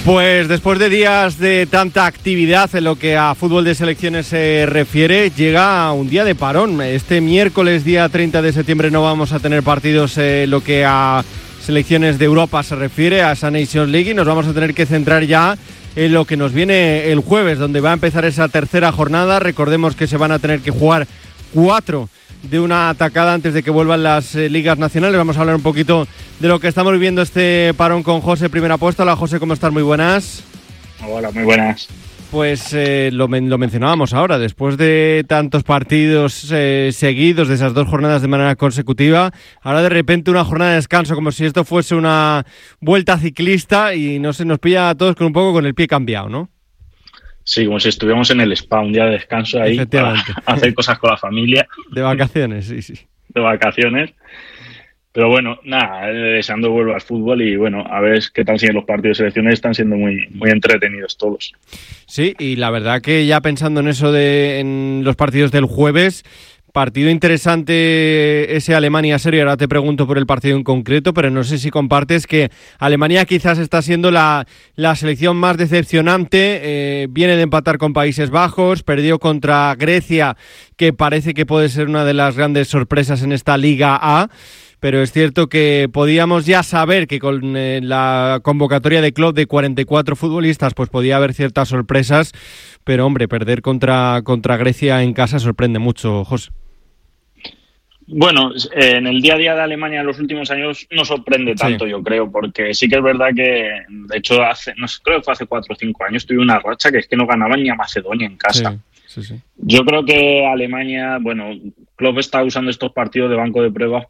Pues después de días de tanta actividad en lo que a fútbol de selecciones se refiere, llega un día de parón. Este miércoles, día 30 de septiembre, no vamos a tener partidos lo que a selecciones de Europa se refiere, a esa Nations League, y nos vamos a tener que centrar ya en lo que nos viene el jueves, donde va a empezar esa tercera jornada. Recordemos que se van a tener que jugar 4 de una atacada antes de que vuelvan las ligas nacionales. Vamos a hablar un poquito de lo que estamos viviendo este parón con José, primera apuesta. Hola José, ¿cómo estás? Muy buenas. Hola, muy buenas. Pues lo mencionábamos ahora, después de tantos partidos seguidos, de esas 2 jornadas de manera consecutiva, ahora de repente una jornada de descanso, como si esto fuese una vuelta ciclista, y no sé, nos pilla a todos con el pie cambiado, ¿no? Sí, como si estuviéramos en el spa, un día de descanso ahí para hacer cosas con la familia. De vacaciones, sí. De vacaciones. Pero bueno, nada, deseando volver al fútbol y bueno, a ver qué tal siguen los partidos de selecciones. Están siendo muy, muy entretenidos todos. Sí, y la verdad que ya pensando en eso en los partidos del jueves, partido interesante ese Alemania-Serbia. Ahora te pregunto por el partido en concreto, pero no sé si compartes que Alemania quizás está siendo la selección más decepcionante. Viene de empatar con Países Bajos, perdió contra Grecia, que parece que puede ser una de las grandes sorpresas en esta Liga A. Pero es cierto que podíamos ya saber que con la convocatoria de Klopp de 44 futbolistas pues podía haber ciertas sorpresas, pero hombre, perder contra Grecia en casa sorprende mucho, José. Bueno, en el día a día de Alemania en los últimos años no sorprende tanto, sí. Yo creo, porque sí que es verdad que, de hecho, creo que fue hace 4 o 5 años, tuve una racha que es que no ganaban ni a Macedonia en casa. Sí. Yo creo que Alemania, bueno, Klopp está usando estos partidos de banco de pruebas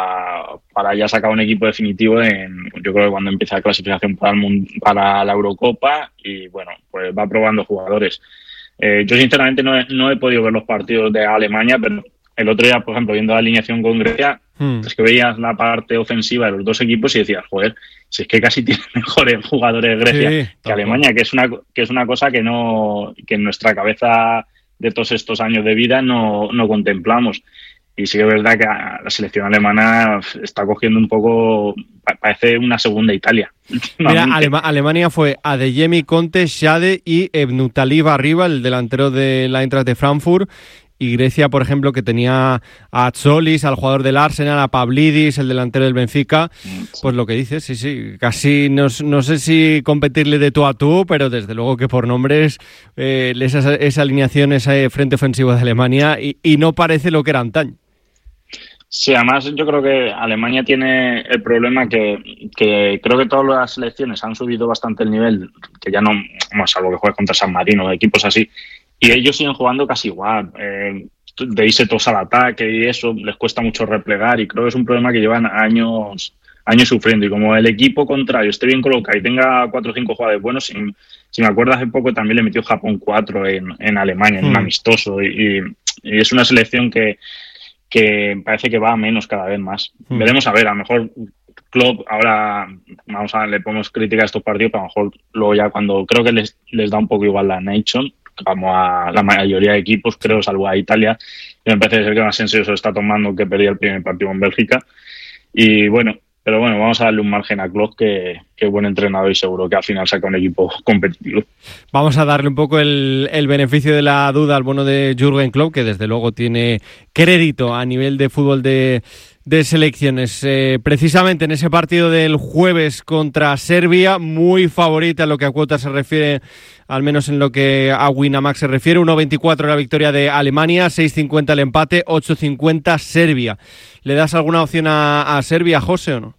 para ya sacar un equipo definitivo yo creo que cuando empiece la clasificación para la Eurocopa, y bueno, pues va probando jugadores. Yo sinceramente no he podido ver los partidos de Alemania, pero el otro día, por ejemplo, viendo la alineación con Grecia, es que veías la parte ofensiva de los dos equipos y decías, joder, si es que casi tiene mejores jugadores Grecia que Alemania, que es una cosa que en nuestra cabeza de todos estos años de vida no contemplamos. Y sí que es verdad que la selección alemana está cogiendo un poco, parece una segunda Italia. Mira, Alemania fue Adeyemi, Conte, Schade y Ebnutalib arriba, el delantero de la Eintracht de Frankfurt. Y Grecia, por ejemplo, que tenía a Tzolis, al jugador del Arsenal, a Pavlidis, el delantero del Benfica, pues lo que dices, sí, casi no sé si competirle de tú a tú, pero desde luego que por nombres esa alineación, ese frente ofensivo de Alemania, y no parece lo que era antaño. Sí, además yo creo que Alemania tiene el problema que creo que todas las selecciones han subido bastante el nivel, que ya no, salvo que juegue contra San Marino, equipos así, y ellos siguen jugando casi igual, de irse todos al ataque y eso, les cuesta mucho replegar, y creo que es un problema que llevan años sufriendo. Y como el equipo contrario esté bien colocado y tenga 4 o 5 jugadores buenos, si me acuerdo hace poco también le metió Japón 4 en Alemania, en un amistoso, y es una selección que parece que va a menos cada vez más. Veremos a ver, a lo mejor Klopp ahora le ponemos crítica a estos partidos, pero a lo mejor luego ya cuando creo que les da un poco igual la Nation, como a la mayoría de equipos, creo, salvo a Italia, y me parece ser que más en serio se lo está tomando, que perdía el primer partido en Bélgica. Y bueno, pero bueno, vamos a darle un margen a Klopp, que es buen entrenador y seguro que al final saca un equipo competitivo. Vamos a darle un poco el beneficio de la duda al bueno de Jürgen Klopp, que desde luego tiene crédito a nivel de fútbol de selecciones. Precisamente en ese partido del jueves contra Serbia, muy favorita en lo que a cuotas se refiere, al menos en lo que a Winamax se refiere. 1.24 la victoria de Alemania, 6.50 el empate, 8.50 Serbia. ¿Le das alguna opción a Serbia, José, o no?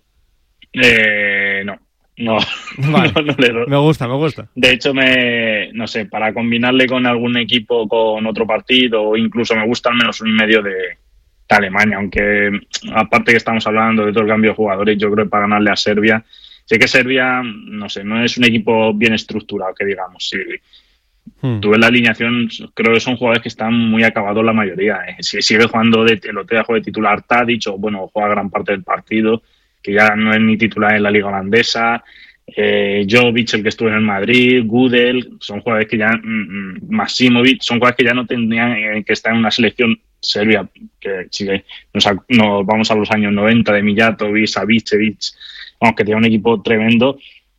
No. Vale. No le doy. Me gusta. De hecho, no sé, para combinarle con algún equipo, con otro partido, o incluso me gusta al menos un medio de Alemania, aunque aparte que estamos hablando de todo el cambio de jugadores, yo creo que para ganarle a Serbia, sé que Serbia, no sé, no es un equipo bien estructurado, que digamos. Si tú ves la alineación, creo que son jugadores que están muy acabados la mayoría. Si sigue jugando el otro día juega de titular Tadic, o bueno, juega gran parte del partido, que ya no es ni titular en la liga holandesa. Jovic, el que estuvo en el Madrid, Gudel, son jugadores que ya, Massimovic, son jugadores que ya no tendrían que estar en una selección serbia, que si nos vamos a los años 90 de Mijatovic, Savicevic, vamos, que tenía un equipo tremendo.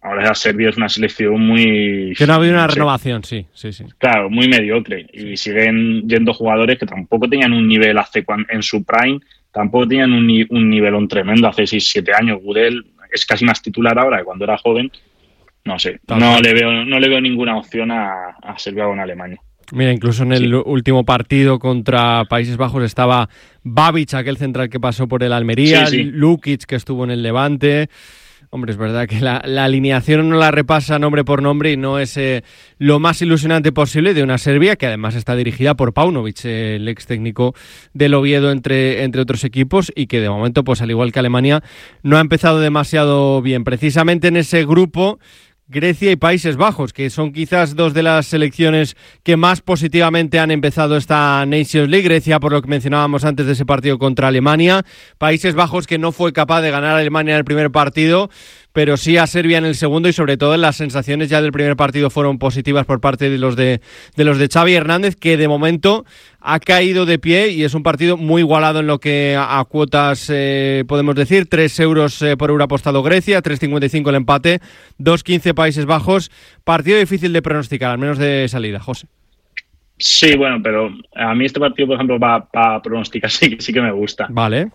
ahora Serbia es una selección muy... Que no ha habido una renovación, sí. Claro, muy mediocre. Y siguen yendo jugadores que tampoco tenían un nivel en su prime, tampoco tenían un nivelón tremendo hace 6-7 años. Gudel es casi más titular ahora que cuando era joven. No sé, no le veo ninguna opción a Serbia con Alemania. Mira, incluso en el último partido contra Países Bajos estaba Babic, aquel central que pasó por el Almería, Lukic, que estuvo en el Levante. Hombre, es verdad que la alineación no la repasa nombre por nombre y no es lo más ilusionante posible de una Serbia que además está dirigida por Paunovic, el ex técnico del Oviedo, entre otros equipos, y que de momento, pues al igual que Alemania, no ha empezado demasiado bien. Precisamente en ese grupo, Grecia y Países Bajos, que son quizás dos de las selecciones que más positivamente han empezado esta Nations League. Grecia, por lo que mencionábamos antes de ese partido contra Alemania. Países Bajos, que no fue capaz de ganar a Alemania en el primer partido, pero sí a Serbia en el segundo, y sobre todo las sensaciones ya del primer partido fueron positivas por parte de los de Xavi Hernández, que de momento ha caído de pie y es un partido muy igualado en lo que a cuotas podemos decir. 3 euros por euro apostado Grecia, 3,55 el empate, 2,15 Países Bajos. Partido difícil de pronosticar, al menos de salida, José. Sí, bueno, pero a mí este partido, por ejemplo, para pronosticar sí que me gusta. Vale.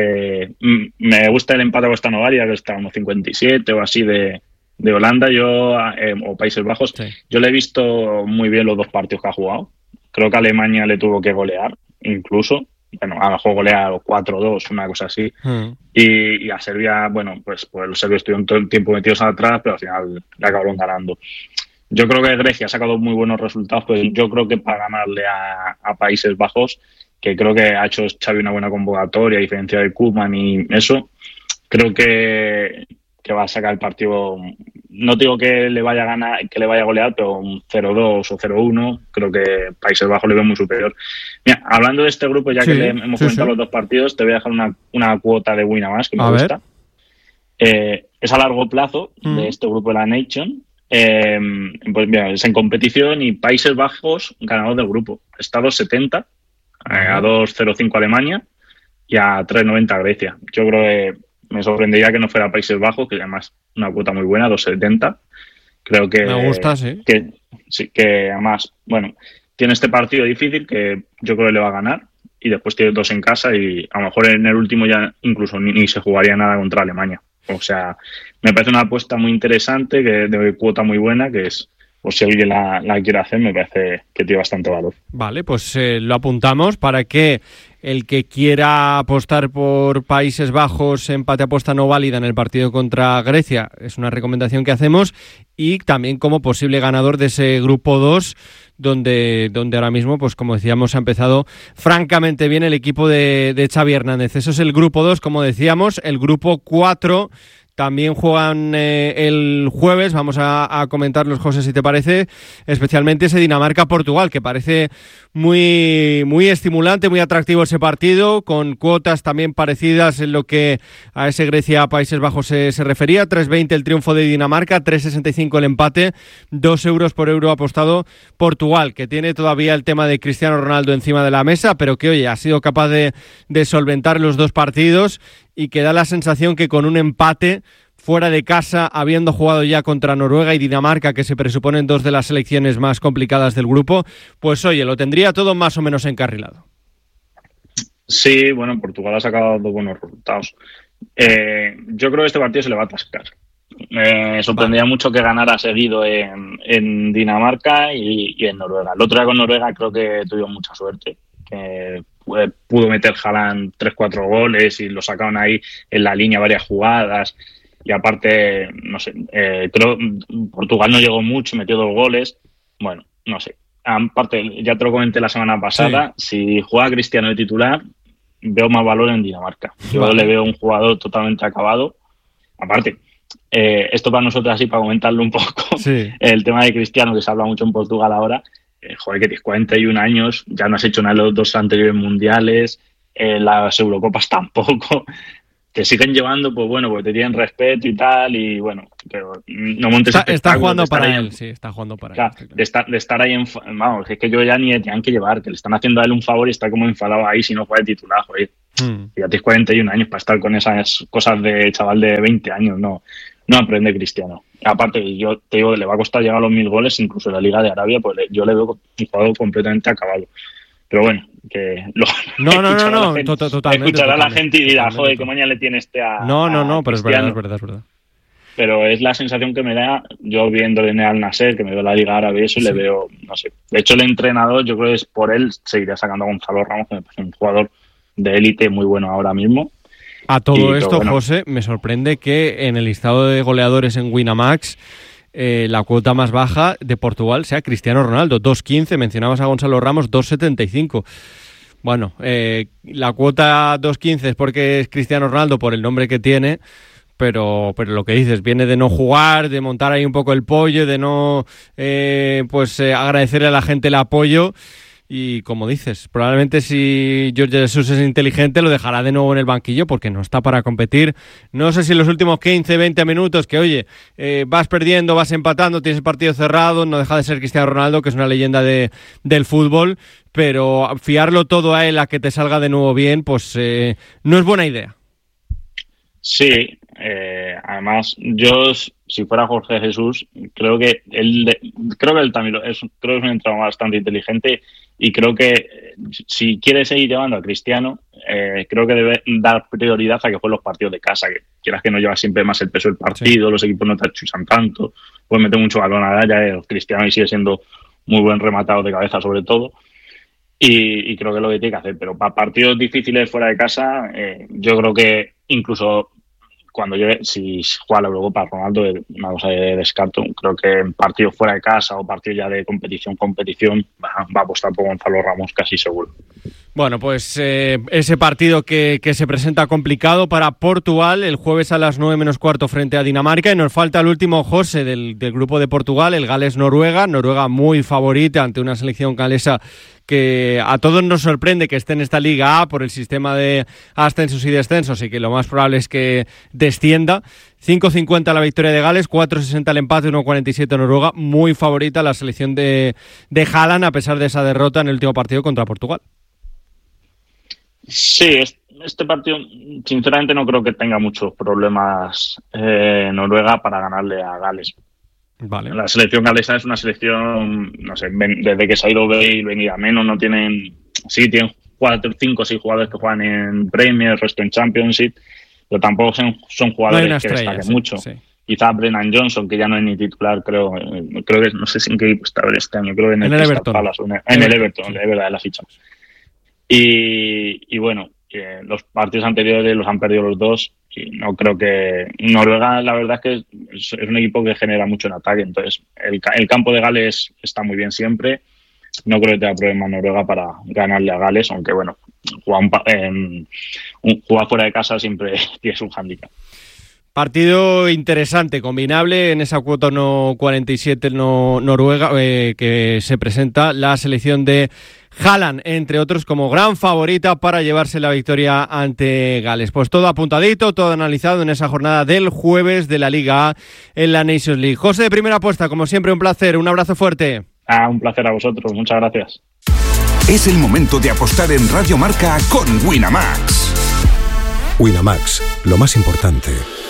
Me gusta el empate a Costa Novaria, que está a 1,57 o así de Holanda, o Países Bajos. Sí. Yo le he visto muy bien los dos partidos que ha jugado. Creo que a Alemania le tuvo que golear, incluso. Bueno, a lo mejor golea 4-2, una cosa así. Y a Serbia, bueno, pues los serbios estuvieron todo el tiempo metidos atrás, pero al final le acabaron ganando. Yo creo que Grecia ha sacado muy buenos resultados, pues yo creo que para ganarle a Países Bajos, que creo que ha hecho Xavi una buena convocatoria, a diferencia de Koeman y eso, creo que va a sacar el partido. No digo que le vaya a ganar, que le vaya a golear, pero un 0-2 o 0-1, creo que Países Bajos le ve muy superior. Mira, hablando de este grupo, ya que le hemos comentado los dos partidos, te voy a dejar una cuota de win a más que me gusta. Es a largo plazo de este grupo de la Nation. Pues mira, es en competición y Países Bajos ganador del grupo. Está a 2,70, a 2,05 Alemania y a 3,90 Grecia. Yo creo que me sorprendería que no fuera Países Bajos, que además una cuota muy buena, 2,70. Creo que me gusta, sí. Que además, bueno, tiene este partido difícil que yo creo que le va a ganar, y después tiene 2 en casa y a lo mejor en el último ya incluso ni se jugaría nada contra Alemania. O sea, me parece una apuesta muy interesante, que de cuota muy buena, que es, por si alguien la quiere hacer, me parece que tiene bastante valor. Vale, pues lo apuntamos para que el que quiera apostar por Países Bajos, empate apuesta no válida en el partido contra Grecia, es una recomendación que hacemos, y también como posible ganador de ese grupo 2, donde ahora mismo, pues como decíamos, ha empezado francamente bien el equipo de Xavi Hernández. Eso es el grupo 2, como decíamos. El grupo 4 también juegan el jueves. Vamos a comentarlos, José, si te parece, especialmente ese Dinamarca-Portugal, que parece muy, muy estimulante, muy atractivo ese partido, con cuotas también parecidas en lo que a ese Grecia-Países Bajos se refería. 3,20 el triunfo de Dinamarca, 3,65 el empate, 2 euros por euro apostado Portugal, que tiene todavía el tema de Cristiano Ronaldo encima de la mesa, pero que, oye, ha sido capaz de solventar los dos partidos, y que da la sensación que con un empate fuera de casa, habiendo jugado ya contra Noruega y Dinamarca, que se presuponen dos de las selecciones más complicadas del grupo, pues oye, lo tendría todo más o menos encarrilado. Sí, bueno, Portugal ha sacado 2 buenos resultados. Yo creo que este partido se le va a atascar. Me sorprendería mucho que ganara seguido en Dinamarca y en Noruega. El otro día con Noruega creo que tuvieron mucha suerte. Pudo meter Haaland 3-4 goles y lo sacaron ahí en la línea varias jugadas. Y aparte, no sé, creo Portugal no llegó mucho, metió 2 goles. Bueno, no sé. Aparte, ya te lo comenté la semana pasada, sí. Si juega Cristiano de titular, veo más valor en Dinamarca. Yo le veo un jugador totalmente acabado. Aparte, esto para nosotros así, para comentarlo un poco, el tema de Cristiano, que se habla mucho en Portugal ahora, joder, que tienes 41 años, ya no has hecho nada en los 2 anteriores mundiales, las Eurocopas tampoco. Te siguen llevando, pues bueno, porque te tienen respeto y tal, y bueno, pero no montes está jugando para él, sí, está jugando para él. Claro. De estar ahí, vamos, es que yo ya ni tenían que llevar, que le están haciendo a él un favor y está como enfadado ahí si no juega de titular, joder. Ya tienes 41 años para estar con esas cosas de chaval de 20 años, no no aprende Cristiano. Aparte, yo te digo, le va a costar llegar a los 1000 goles, incluso en la Liga de Arabia, pues yo le veo un jugador completamente acabado. Pero bueno, que totalmente. Escuchará la gente y dirá, joder, ¿qué mañana le tiene a No, pero Cristiano? es verdad. Pero es la sensación que me da, yo viendo en Al Nassr, que me veo la Liga Árabe y eso, y le veo, no sé. De hecho, el entrenador, yo creo que es por él, seguiría sacando a Gonzalo Ramos, que me parece un jugador de élite muy bueno ahora mismo. A todo esto, bueno, José, me sorprende que en el listado de goleadores en Winamax la cuota más baja de Portugal sea Cristiano Ronaldo, 2.15, mencionabas a Gonzalo Ramos, 2.75. Bueno, la cuota 2.15 es porque es Cristiano Ronaldo por el nombre que tiene, pero lo que dices, viene de no jugar, de montar ahí un poco el pollo, de no agradecerle a la gente el apoyo. Y como dices, probablemente si Jorge Jesús es inteligente lo dejará de nuevo en el banquillo porque no está para competir. No sé si en los últimos 15, 20 minutos que, oye, vas perdiendo, vas empatando, tienes el partido cerrado, no deja de ser Cristiano Ronaldo, que es una leyenda del fútbol, pero fiarlo todo a él, a que te salga de nuevo bien, pues no es buena idea. Sí, además yo, si fuera Jorge Jesús, creo que él también creo que es un entrenador bastante inteligente y creo que si quiere seguir llevando a Cristiano, creo que debe dar prioridad a que juegue los partidos de casa, que quieras que no lleva siempre más el peso del partido, sí. Los equipos no te achusan tanto, puedes meter mucho balón a la área, Cristiano y sigue siendo muy buen rematado de cabeza sobre todo. Y creo que es lo que tiene que hacer. Pero para partidos difíciles fuera de casa, yo creo que incluso cuando llegue, si juega la Eurocopa Ronaldo, una cosa de descarto, creo que en partidos fuera de casa o partidos ya de competición, va a apostar por Gonzalo Ramos casi seguro. Bueno, pues ese partido que se presenta complicado para Portugal el jueves a las 9:15 frente a Dinamarca, y nos falta el último, José, del grupo de Portugal, el Gales-Noruega. Noruega muy favorita ante una selección galesa que a todos nos sorprende que esté en esta Liga A por el sistema de ascensos y descensos y que lo más probable es que descienda. 5.50 la victoria de Gales, 4.60 el empate, 1.47 Noruega. Muy favorita la selección de Haaland a pesar de esa derrota en el último partido contra Portugal. Sí, este partido sinceramente no creo que tenga muchos problemas Noruega para ganarle a Gales. Vale. La selección galesa es una selección, no sé, desde que se ha ido Bale, venir a menos, no tienen, sí tienen 4, 5 o 6 jugadores que juegan en Premier, el resto en Championship, pero tampoco son jugadores que destaquen mucho. Sí. Quizá Brennan Johnson, que ya no es ni titular, creo que no sé en qué equipo está este año, creo que en el Everton. En el Everton, sí. Es verdad, la ficha. Y bueno, los partidos anteriores los han perdido los dos y no creo que... Noruega, la verdad es que es un equipo que genera mucho en ataque, entonces el campo de Gales está muy bien siempre. No creo que tenga problema Noruega para ganarle a Gales, aunque bueno, jugar fuera de casa siempre tiene un hándicap. Partido interesante, combinable en esa cuota 1.47 Noruega, que se presenta la selección de Haaland, entre otros, como gran favorita para llevarse la victoria ante Gales. Pues todo apuntadito, todo analizado en esa jornada del jueves de la Liga A en la Nations League. José, de Primera Apuesta, como siempre, un placer, un abrazo fuerte. Un placer a vosotros, muchas gracias. Es el momento de apostar en Radio Marca con Winamax. Winamax, lo más importante